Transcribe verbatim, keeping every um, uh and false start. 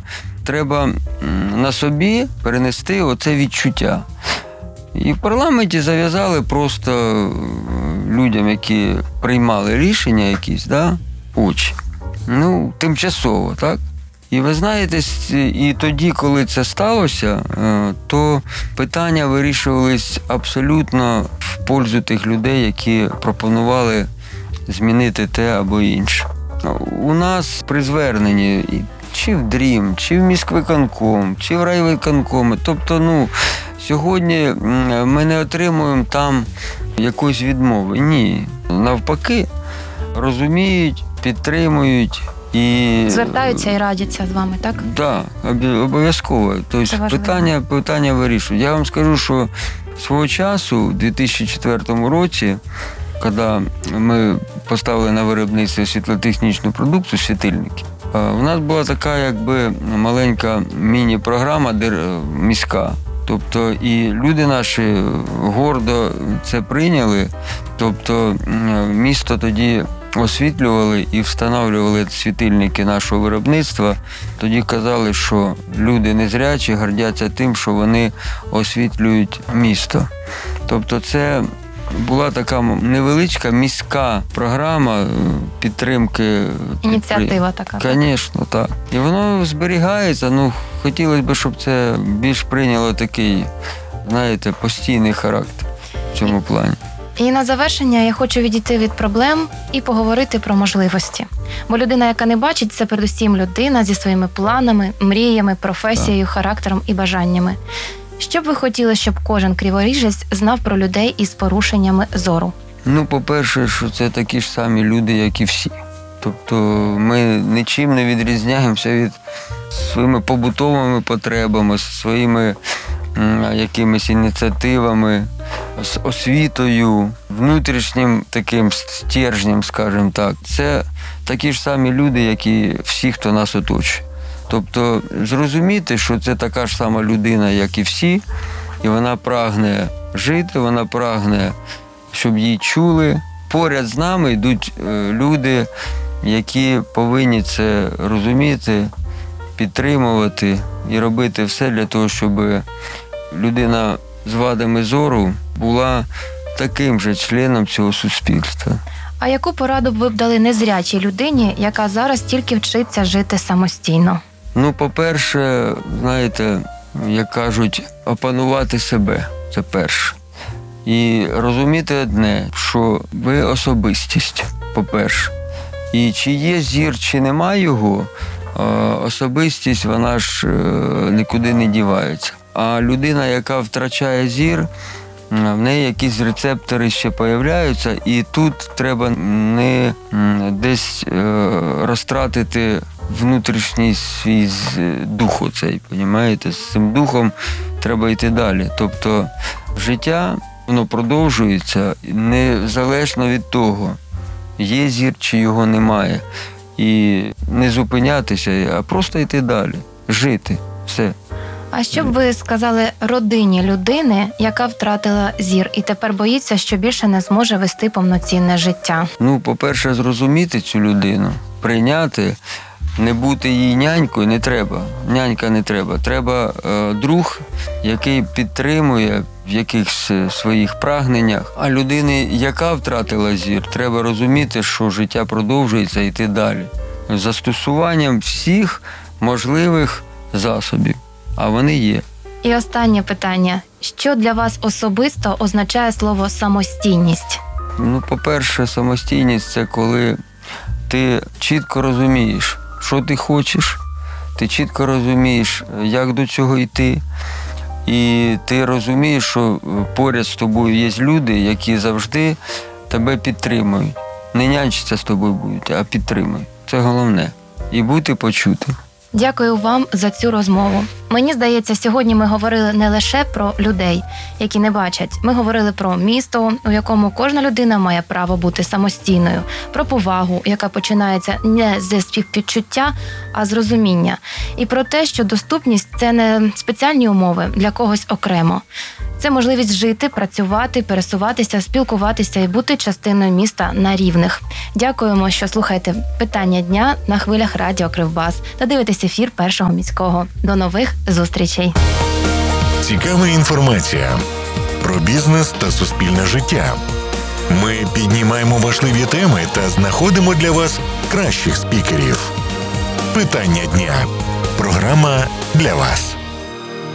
треба на собі перенести оце відчуття. І в парламенті зав'язали просто людям, які приймали рішення якісь, да, очі. Ну, тимчасово, так? І ви знаєте, і тоді, коли це сталося, то питання вирішувались абсолютно в пользу тих людей, які пропонували змінити те або інше. У нас при зверненні чи в дрім, чи в міськвиконком, чи в райвиконком, тобто, ну, сьогодні ми не отримуємо там якоїсь відмови. Ні. Навпаки, розуміють, підтримують. І звертаються і радяться з вами, так? Так, да, обов'язково. Тобто питання, питання вирішують. Я вам скажу, що свого часу, у дві тисячі четвертому році, коли ми поставили на виробництво світлотехнічну продукцію, світильники, у нас була така, якби, маленька міні-програма міська. Тобто і люди наші гордо це прийняли. Тобто місто тоді освітлювали і встановлювали світильники нашого виробництва. Тоді казали, що люди незрячі гордяться тим, що вони освітлюють місто. Тобто це була така невеличка міська програма підтримки. Ініціатива така. Звісно, так. І воно зберігається. Ну, хотілося б, щоб це більш прийняло такий, знаєте, постійний характер в цьому плані. І на завершення я хочу відійти від проблем і поговорити про можливості. Бо людина, яка не бачить, це передусім людина зі своїми планами, мріями, професією, так, характером і бажаннями. Що б ви хотіли, щоб кожен криворіжець знав про людей із порушеннями зору? Ну, по-перше, що це такі ж самі люди, як і всі. Тобто ми нічим не відрізняємося від своїми побутовими потребами, своїми м, якимись ініціативами, з освітою, внутрішнім таким стержнем, скажімо так. Це такі ж самі люди, як і всі, хто нас оточує. Тобто зрозуміти, що це така ж сама людина, як і всі, і вона прагне жити, вона прагне, щоб її чули. Поряд з нами йдуть люди, які повинні це розуміти, підтримувати і робити все для того, щоб людина з вадами зору була таким же членом цього суспільства. А яку пораду б ви б дали незрячій людині, яка зараз тільки вчиться жити самостійно? Ну, по-перше, знаєте, як кажуть, опанувати себе – це перше. І розуміти одне, що ви особистість, по-перше. І чи є зір, чи немає його, особистість, вона ж нікуди не дівається. А людина, яка втрачає зір, в неї якісь рецептори ще появляються, і тут треба не десь розтратити внутрішній свій дух оцей, розумієте? З цим духом треба йти далі. Тобто життя, воно продовжується незалежно від того, є зір чи його немає. І не зупинятися, а просто йти далі, жити, все. А що б ви сказали родині людини, яка втратила зір і тепер боїться, що більше не зможе вести повноцінне життя? Ну, по-перше, зрозуміти цю людину, прийняти, не бути їй нянькою не треба. Нянька не треба. Треба е, друг, який підтримує в якихось своїх прагненнях. А людини, яка втратила зір, треба розуміти, що життя продовжується, йти далі. З застосуванням всіх можливих засобів. А вони є. І останнє питання. Що для вас особисто означає слово «самостійність»? Ну, по-перше, самостійність – це коли ти чітко розумієш, що ти хочеш, ти чітко розумієш, як до цього йти, і ти розумієш, що поряд з тобою є люди, які завжди тебе підтримують. Не нянчаться з тобою будуть, а підтримують. Це головне. І бути почутим. Дякую вам за цю розмову. Мені здається, сьогодні ми говорили не лише про людей, які не бачать. Ми говорили про місто, у якому кожна людина має право бути самостійною, про повагу, яка починається не зі співчуття, а з розуміння. І про те, що доступність – це не спеціальні умови для когось окремо. Це можливість жити, працювати, пересуватися, спілкуватися і бути частиною міста на рівних. Дякуємо, що слухаєте питання дня на хвилях Радіо Кривбас та дивитесь ефір Першого міського. До нових зустрічей. Цікава інформація про бізнес та суспільне життя. Ми піднімаємо важливі теми та знаходимо для вас кращих спікерів. Питання дня. Програма для вас.